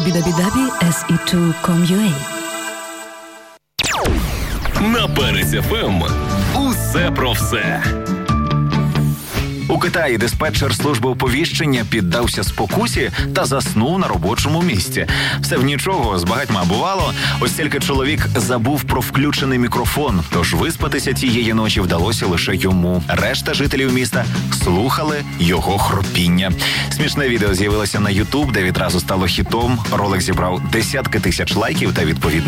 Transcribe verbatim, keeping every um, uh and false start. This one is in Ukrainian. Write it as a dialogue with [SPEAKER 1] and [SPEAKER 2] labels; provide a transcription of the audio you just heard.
[SPEAKER 1] www dot s e two dot com dot u a.
[SPEAKER 2] На Перець еф ем усе про все.
[SPEAKER 3] У Китаї диспетчер служби оповіщення піддався спокусі та заснув на робочому місці. Все в нічого, з багатьма бувало. Ось тільки чоловік забув про включений мікрофон, тож виспатися тієї ночі вдалося лише йому. Решта жителів міста слухали його хропіння. Смішне відео з'явилося на YouTube, де відразу стало хітом. Ролик зібрав десятки тисяч лайків та відповідно